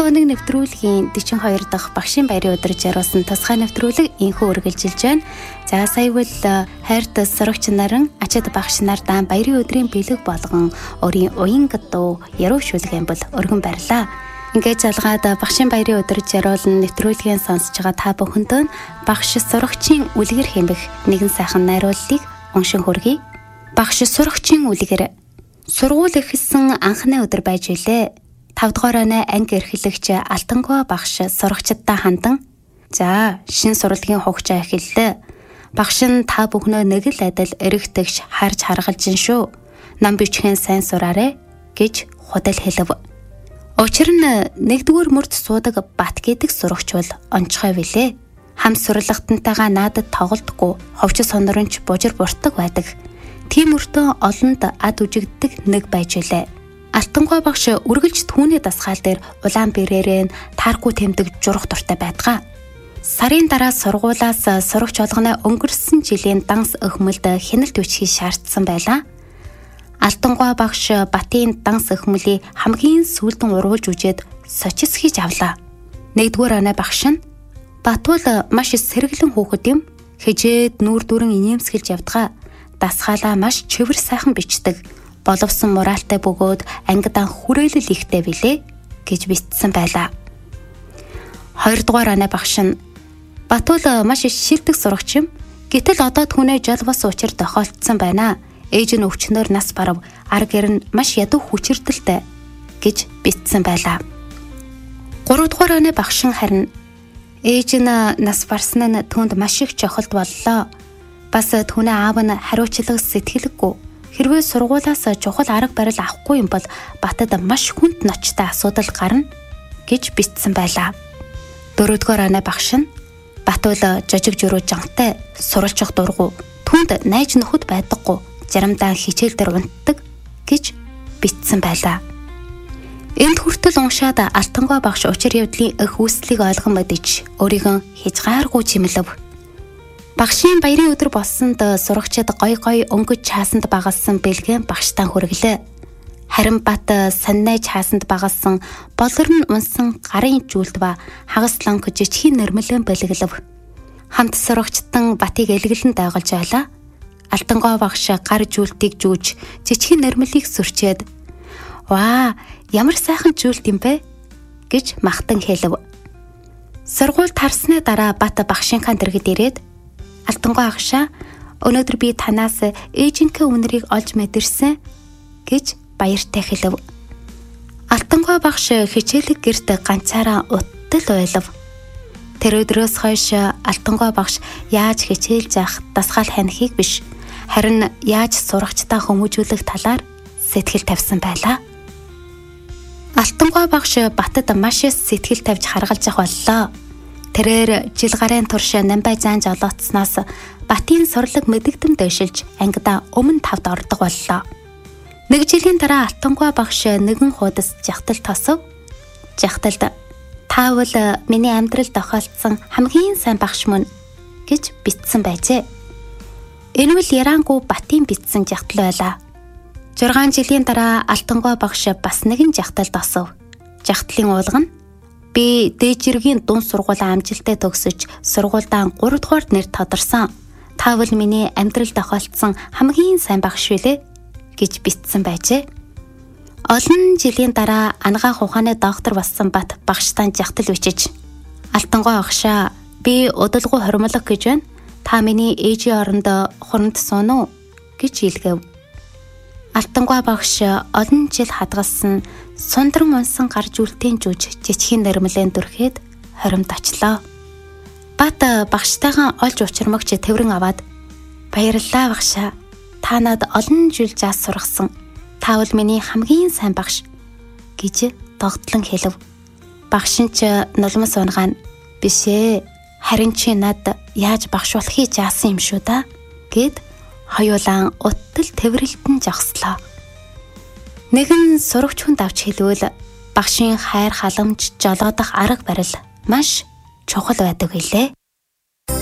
өнөг нэвтрүүлгийн 42 дахь багшийн баярын өдөр жаргуулсан тусгай нэвтрүүлэг инхүү үргэлжилж байна. За сая бол хайрт сурагч нарын ачаад багш нартаа баярын өдрийн бэлэг болгон өөрийн уян гадуу яруу шүлгэн бол өргөн барьлаа. Ингээд залгаад багшийн баярын өдөр жаргуулсан нэвтрүүлгийн сонсож байгаа та бүхэндээ багш сурагчийн үлгэр хэмбэх нэгэн сайхан найрууллыг уншин хүргэе. Багш сурагчийн үлгэр. Сургууль эхэлсэн анхны өдөр байж илээ. 5 дугаар анги эрхлэгч Алтангуй багш сурагчдаа хандан "За, шин сурлагын хугацаа эхэллээ. Багш нь та бүхнөө нэг л адил эргэтгш харж харгалж шүү. Нам бичхэн сайн сураарэ" гэж худал хэлв. Учир нь нэгдүгээр мөрд суудаг Бат гэдэг сурагч бол онцгой билээ. Хам сурлагтантайгаа надад тоглодгүй, ховч соноронч бужир буртаг байдаг. Тийм өртөө олонд ад үжигддэг нэг байж үлээ. Алтангуй багш үргэлж түүний дасгаал дээр улаан бэрээрээ тааргүй тэмдэг журах дуртай байдгаа. Сарын дараа сургуулаас сурагч олгоно өнгөрсөн жилийн данс өхмөлд хяналт бичгийг шаардсан байлаа. Алтангуй багш Батын данс өхмөлийг хамгийн сүүлдэн урвуулж үжээд сочис хийж авлаа. Нэгдүгээр оноо багш нь "Бат бол маш сэргэлэн хүүхэд юм. Хижээд нүүр дүрэн инээмсгэлж явдгаа. Дасгаалаа маш чивэр сайхан бичдэг. Боловсон моралтай бөгөөд ангидаа хүрээлэл ихтэй билээ" гэж бичсэн байлаа. 2 дугаар оноо багш нь "Бат бол маш шилдэг сурагч юм. Гэтэл одоо түүнээ жол бас учир тохиолдсон байна. Ээж нь өвчнөөр нас барав, ар гэр нь маш ядуу хүчирдэлтэй" гэж бичсэн байлаа. 3 дугаар оноо багш нь харин "Ээж нь нас барсан нь түүнд маш их чухалд боллоо. Бас түүний аав нь хариуцлага сэтгэлэггүй. Хэрвээ сургуулаас чухал арга барил авахгүй юм бол Батад маш хүнд ноцтой асуудал гарна" гэж бичсэн байлаа. 4 дугаар оноо багш нь "Бат бол жожиг журуу жантай, суралцах дургу, түүнд найз нөхөд байдаггүй, заримдаа хичээл дээр унтдаг" гэж бичсэн байлаа. Энд хүртэл уншаад Алтангуй багш учир явдлын эх үүслийг ойлгон мэдэж өөрийгөө хязгааргүй чимлэв. Багшийн баярын өдөр болсонд сурагчид гой өнгөж чаасанд багалсан бэлгэн багштаа хүргэлээ. Харин Бат саннайж хаасанд багалсан болор нь унсан гарын жүүлт ба хагас лонг жижигхэн нэрмэлэн бэлгэлв. Хамт сурагчдын Батыг элгэлэн дайгалж байлаа. Алтангуй багш гар жүүлтийг жүүж жижигхэн нэрмэлийг сөрчээд "Ваа, ямар сайхан жүүлт юм бэ" гэж махтан хэлв. Сургууль тарсны дараа Бат багшийнхаа дэргэд ирээд "Алтангуй агшаа, өнөөдөр би танаас ээжинхээ үнэрийг олж мэдэрсэн" гэж баяртай хэлв. Алтангуй багш хичээлэг гэрт ганцаараа уттал байлав. Тэр өдрөөс хойш Алтангуй багш яаж хичээлж явах дасгаал хянахыг биш, харин яаж сурагчдаа хүмүүжүүлэх талаар сэтгэл тавьсан байлаа. Алтангуй багш Батад маш сэтгэл тавьж харгалж явах боллоо. Тэрээр жил гарын турш Намбай заан жолооцсноос Батын сурлаг мэдэгдэм дэвшилж ангидаа өмнө тавд ордог боллоо. 1 жилийн дараа Алтангуй багш нэгэн хуудас жагтал тосов. Жагталд "Та бол миний амьдралд тохиолдсон хамгийн сайн багш мөн" гэж бичсэн байжээ. Энэ бол Ярангүй Батын бичсэн жагтал байлаа. 6 жилийн дараа Алтангуй багш бас нэгэн жагтал тосов. Жагтлын уулга нь "Би дээжиргийн дунд сургуулийн амжилттай төгсөж сургуульдаа 3 дугаарт нэр тодорсон. Та бол миний амьдралд тохиолдсон хамгийн сайн багш билээ" гэж бичсэн байжээ. Олон жилийн дараа ангаах ухааны доктор болсон Бат багштаа жагтал бичиж "Алтангуй агшаа, би удалгүй хормолог гэж байна. Та миний ээжийн орондоо хуранд суун уу" гэж илгээв. Алтангуй багш олон жил хадгалсан сундран унсан гар жүлтийн жүүж жижигхэн нэрмэлэн дүрхээд хоримд очлоо. Бат багштайгаа олж учирмагч тэврэн аваад "Баярлалаа багшаа. Та над олон жил жаас сургасан. Та бол миний хамгийн сайн багш" гэж догтлон хэлв. Багш нь ч нулимс унгаан "Биш ээ. Харин чи над яаж багш болохыг заасан юм шүү да" гэд хоёулаа уттал тэврэлтэн жогслоо. Нэгэн сурагч хүнд авч хэлвэл багшийн хайр халамж жолоодох арга барил маш чухал байдаг гэлээ.